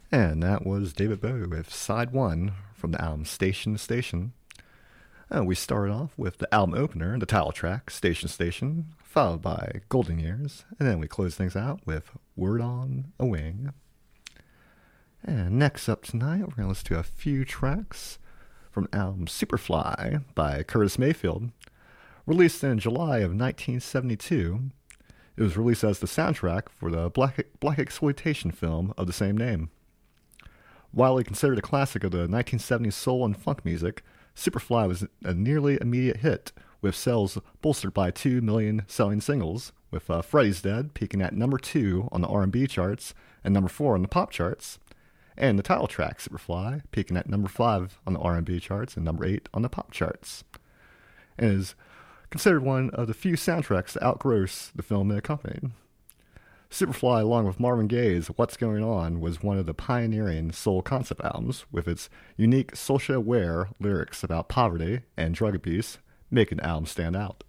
And that was David Bowie with Side 1 from the album Station to Station. We started off with the album opener, the title track, Station to Station, followed by Golden Years, and then we closed things out with Word on a Wing. And next up tonight, we're going to listen to a few tracks from the album Superfly by Curtis Mayfield. Released in July of 1972, it was released as the soundtrack for the black exploitation film of the same name. Widely considered a classic of the 1970s soul and funk music, Superfly was a nearly immediate hit, with sales bolstered by 2 million selling singles, with Freddy's Dead peaking at number 2 on the R&B charts and number 4 on the pop charts, and the title track, Superfly, peaking at number 5 on the R&B charts and number 8 on the pop charts, and is considered one of the few soundtracks to outgross the film it accompanied. Superfly, along with Marvin Gaye's What's Going On, was one of the pioneering soul concept albums, with its unique social-aware lyrics about poverty and drug abuse, making the album stand out.